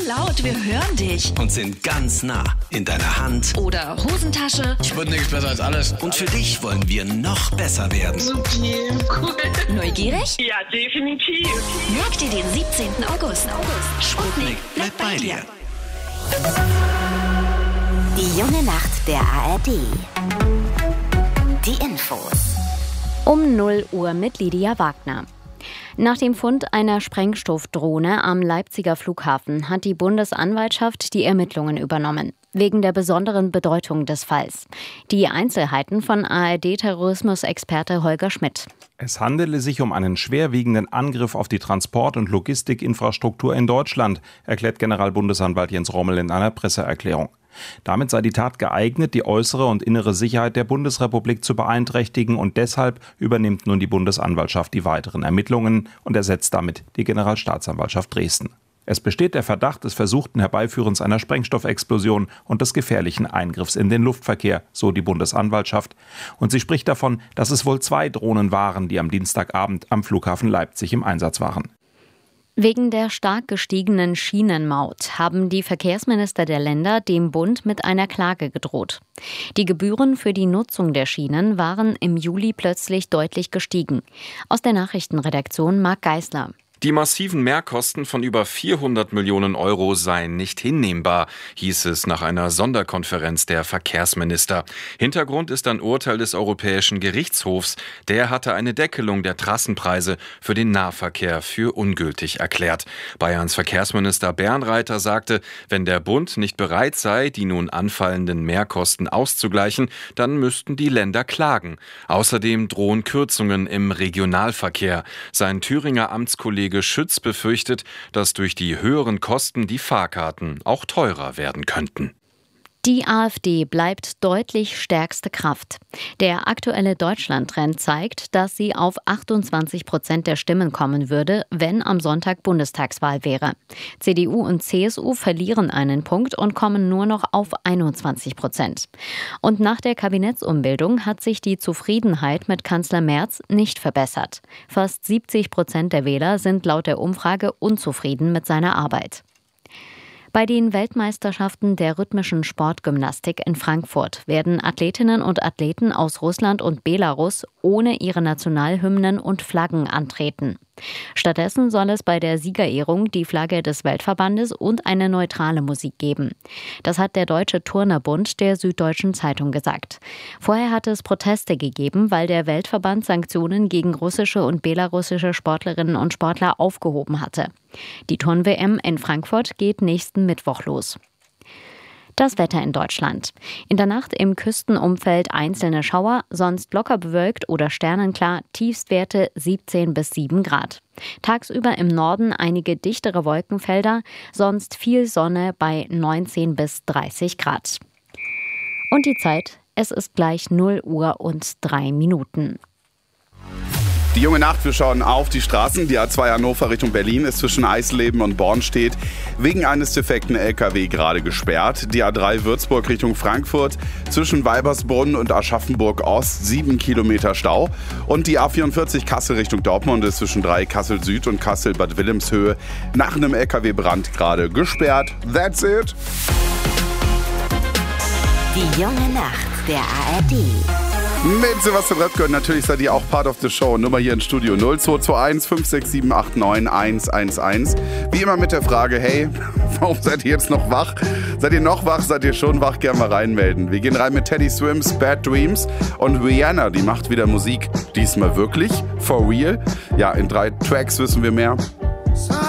laut, wir hören dich. Und sind ganz nah in deiner Hand Oder Hosentasche. Sputnik ist besser als alles. und für dich wollen wir noch besser werden. Supi, cool. Neugierig? Ja, definitiv. Merk dir den 17. August. Sputnik bleibt bei dir. Die junge Nacht der ARD. Die Infos. Um 0 Uhr mit Lydia Wagner. Nach dem Fund einer Sprengstoffdrohne am Leipziger Flughafen hat die Bundesanwaltschaft die Ermittlungen übernommen. Wegen der besonderen Bedeutung des Falls. Die Einzelheiten von ARD-Terrorismusexperte Holger Schmidt. Es handele sich um einen schwerwiegenden Angriff auf die Transport- und Logistikinfrastruktur in Deutschland, erklärt Generalbundesanwalt Jens Rommel in einer Presseerklärung. Damit sei die Tat geeignet, die äußere und innere Sicherheit der Bundesrepublik zu beeinträchtigen, und deshalb übernimmt nun die Bundesanwaltschaft die weiteren Ermittlungen und ersetzt damit die Generalstaatsanwaltschaft Dresden. Es besteht der Verdacht des versuchten Herbeiführens einer Sprengstoffexplosion und des gefährlichen Eingriffs in den Luftverkehr, so die Bundesanwaltschaft. Und sie spricht davon, dass es wohl 2 Drohnen waren, die am Dienstagabend am Flughafen Leipzig im Einsatz waren. Wegen der stark gestiegenen Schienenmaut haben die Verkehrsminister der Länder dem Bund mit einer Klage gedroht. Die Gebühren für die Nutzung der Schienen waren im Juli plötzlich deutlich gestiegen. Aus der Nachrichtenredaktion Marc Geisler. Die massiven Mehrkosten von über 400 Millionen Euro seien nicht hinnehmbar, hieß es nach einer Sonderkonferenz der Verkehrsminister. Hintergrund ist ein Urteil des Europäischen Gerichtshofs. Der hatte eine Deckelung der Trassenpreise für den Nahverkehr für ungültig erklärt. Bayerns Verkehrsminister Bernreiter sagte, wenn der Bund nicht bereit sei, die nun anfallenden Mehrkosten auszugleichen, dann müssten die Länder klagen. Außerdem drohen Kürzungen im Regionalverkehr. Sein Thüringer Amtskollege Schütz befürchtet, dass durch die höheren Kosten die Fahrkarten auch teurer werden könnten. Die AfD bleibt deutlich stärkste Kraft. Der aktuelle Deutschland-Trend zeigt, dass sie auf 28% der Stimmen kommen würde, wenn am Sonntag Bundestagswahl wäre. CDU und CSU verlieren einen Punkt und kommen nur noch auf 21%. Und nach der Kabinettsumbildung hat sich die Zufriedenheit mit Kanzler Merz nicht verbessert. Fast 70% der Wähler sind laut der Umfrage unzufrieden mit seiner Arbeit. Bei den Weltmeisterschaften der rhythmischen Sportgymnastik in Frankfurt werden Athletinnen und Athleten aus Russland und Belarus ohne ihre Nationalhymnen und Flaggen antreten. Stattdessen soll es bei der Siegerehrung die Flagge des Weltverbandes und eine neutrale Musik geben. Das hat der Deutsche Turnerbund der Süddeutschen Zeitung gesagt. Vorher hatte es Proteste gegeben, weil der Weltverband Sanktionen gegen russische und belarussische Sportlerinnen und Sportler aufgehoben hatte. Die Turn-WM in Frankfurt geht nächsten Mittwoch los. Das Wetter in Deutschland. In der Nacht im Küstenumfeld einzelne Schauer, sonst locker bewölkt oder sternenklar, Tiefstwerte 17 bis 7 Grad. Tagsüber im Norden einige dichtere Wolkenfelder, sonst viel Sonne bei 19 bis 30 Grad. Und die Zeit, es ist gleich 0 Uhr und 3 Minuten. Die junge Nacht, wir schauen auf die Straßen. Die A2 Hannover Richtung Berlin ist zwischen Eisleben und Bornstedt wegen eines defekten LKW gerade gesperrt. Die A3 Würzburg Richtung Frankfurt zwischen Weibersbrunn und Aschaffenburg Ost 7 Kilometer Stau. Und die A44 Kassel Richtung Dortmund ist zwischen Kassel Süd und Kassel Bad Wilhelmshöhe nach einem LKW-Brand gerade gesperrt. That's it. Die junge Nacht der ARD. Mit Sebastian Röpke, und natürlich seid ihr auch Part of the Show. Nummer hier im Studio 0221 567 89 111. Wie immer mit der Frage, hey, warum seid ihr jetzt noch wach? Seid ihr noch wach? Seid ihr schon wach? Gerne mal reinmelden. Wir gehen rein mit Teddy Swims, Bad Dreams, und Rihanna, die macht wieder Musik. Diesmal wirklich, for real. Ja, in 3 Tracks wissen wir mehr.